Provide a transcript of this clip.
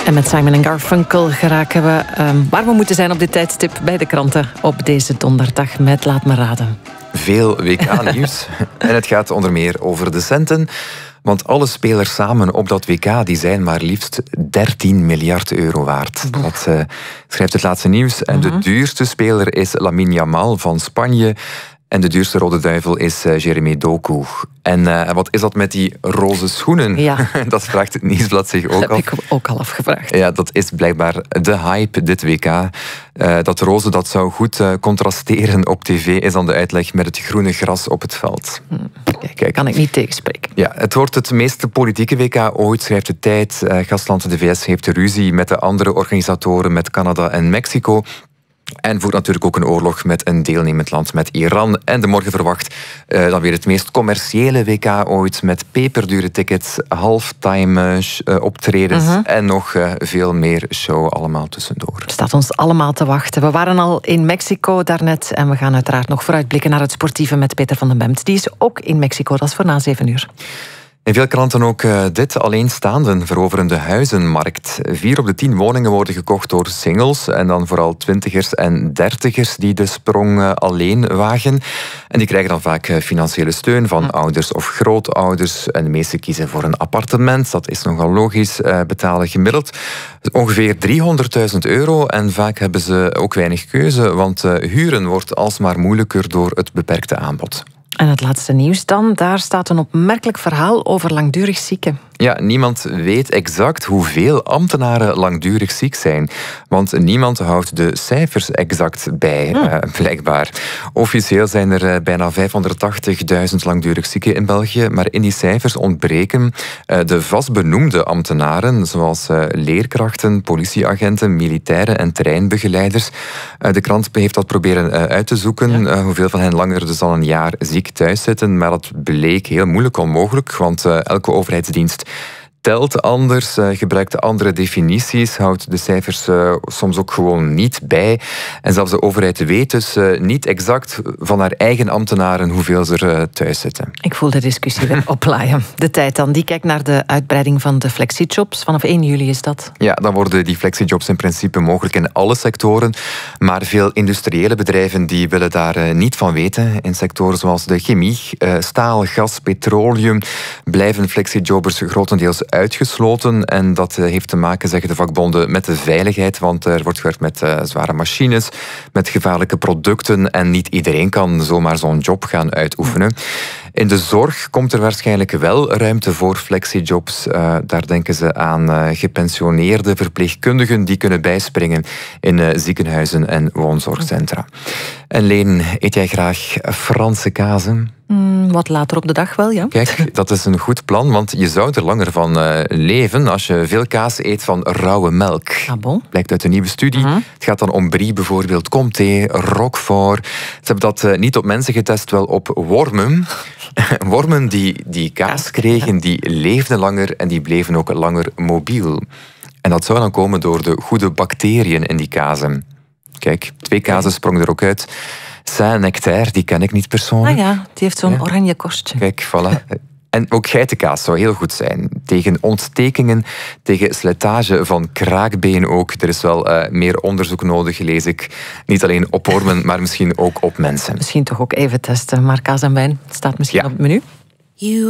En met Simon & Garfunkel geraken we waar we moeten zijn op dit tijdstip bij de kranten op deze donderdag met Laat me raden. Veel WK-nieuws. En het gaat onder meer over de centen. Want alle spelers samen op dat WK die zijn maar liefst 13 miljard euro waard. Dat schrijft het laatste nieuws. En de duurste speler is Lamine Yamal van Spanje. En de duurste rode duivel is Jeremy Doku. En wat is dat met die roze schoenen? Ja. Dat vraagt het Nieuwsblad zich ook af. Dat heb ik ook al afgevraagd. Ja, dat is blijkbaar de hype dit WK. Dat roze dat zou goed contrasteren op tv, is dan de uitleg met het groene gras op het veld. Kijk, kan ik niet tegenspreken. Ja, het wordt het meest politieke WK ooit, schrijft de Tijd. Gastland de VS heeft ruzie met de andere organisatoren, met Canada en Mexico. En voert natuurlijk ook een oorlog met een deelnemend land, met Iran. En de morgen verwacht dan weer het meest commerciële WK ooit, met peperdure tickets, halftime optredens en nog veel meer show allemaal tussendoor. Het staat ons allemaal te wachten. We waren al in Mexico daarnet en we gaan uiteraard nog vooruitblikken naar het sportieve met Peter van den Bemt. Die is ook in Mexico, dat is voor na 7 uur. In veel kranten ook dit, alleenstaanden veroveren de huizenmarkt. 4 op de 10 woningen worden gekocht door singles en dan vooral 20ers en 30ers die de sprong alleen wagen. En die krijgen dan vaak financiële steun van ouders of grootouders. En de meesten kiezen voor een appartement, dat is nogal logisch, betalen gemiddeld ongeveer 300.000 euro. En vaak hebben ze ook weinig keuze, want huren wordt alsmaar moeilijker door het beperkte aanbod. En het laatste nieuws dan, daar staat een opmerkelijk verhaal over langdurig zieken. Ja, niemand weet exact hoeveel ambtenaren langdurig ziek zijn. Want niemand houdt de cijfers exact bij, blijkbaar. Officieel zijn er bijna 580.000 langdurig zieken in België. Maar in die cijfers ontbreken de vastbenoemde ambtenaren, zoals leerkrachten, politieagenten, militairen en terreinbegeleiders. De krant heeft dat proberen uit te zoeken. Hoeveel van hen langer dus al een jaar ziek thuis zitten. Maar dat bleek heel moeilijk onmogelijk, want elke overheidsdienst telt anders, gebruikt andere definities, houdt de cijfers soms ook gewoon niet bij. En zelfs de overheid weet dus niet exact van haar eigen ambtenaren hoeveel ze er thuis zitten. Ik voel de discussie weer oplaaien. De Tijd dan, die kijkt naar de uitbreiding van de flexijobs. Vanaf 1 juli is dat. Ja, dan worden die flexijobs in principe mogelijk in alle sectoren. Maar veel industriële bedrijven die willen daar niet van weten. In sectoren zoals de chemie, staal, gas, petroleum blijven flexijobbers grotendeels uitgesloten. En dat heeft te maken, zeggen de vakbonden, met de veiligheid. Want er wordt gewerkt met zware machines, met gevaarlijke producten. En niet iedereen kan zomaar zo'n job gaan uitoefenen. In de zorg komt er waarschijnlijk wel ruimte voor flexijobs. Daar denken ze aan gepensioneerde verpleegkundigen die kunnen bijspringen in ziekenhuizen en woonzorgcentra. En Leen, eet jij graag Franse kazen? Wat later op de dag wel, ja. Kijk, dat is een goed plan, want je zou er langer van leven als je veel kaas eet van rauwe melk. Ah bon? Blijkt uit een nieuwe studie. Het gaat dan om Brie bijvoorbeeld, Comté, Roquefort. Ze hebben dat niet op mensen getest, wel op wormen. Wormen die kaas kregen, die leefden langer en die bleven ook langer mobiel. En dat zou dan komen door de goede bacteriën in die kazen. Kijk, 2 kazen sprongen er ook uit. Saint-Nectaire, die ken ik niet persoonlijk. Ah ja, die heeft zo'n oranje korstje. Kijk, voilà. En ook geitenkaas zou heel goed zijn. Tegen ontstekingen, tegen slijtage van kraakbeen ook. Er is wel meer onderzoek nodig, lees ik. Niet alleen op wormen, maar misschien ook op mensen. Misschien toch ook even testen. Maar kaas en wijn staat misschien op het menu.